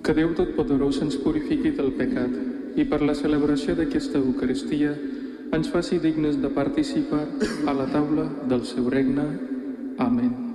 Que Déu Totpoderós ens purifiqui del pecat i per la celebració d'aquesta Eucaristia ens faci dignes de participar a la taula del seu regne. Amén.